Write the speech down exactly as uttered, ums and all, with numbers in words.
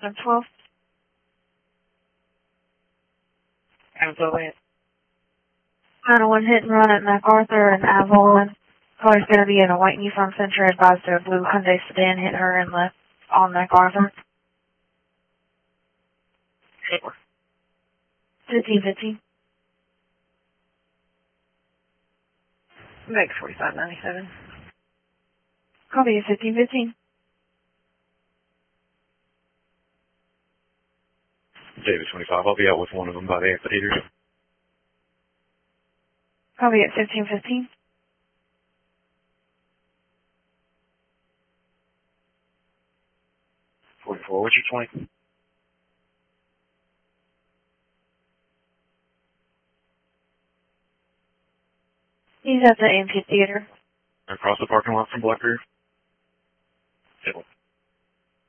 twelve. Absolutely. nine oh one hit and run at MacArthur and Avalon. Car's going to be in a white Nissan Sentra, advised of a blue Hyundai sedan hit her and left on MacArthur. Sure. fifteen fifteen. Make forty-five ninety-seven. Copy fifteen fifteen. David twenty-five, I'll be out with one of them by the amphitheater. Copy at fifteen fifteen. forty-four, what's your twenty? He's at the amphitheater. Across the parking lot from Black River?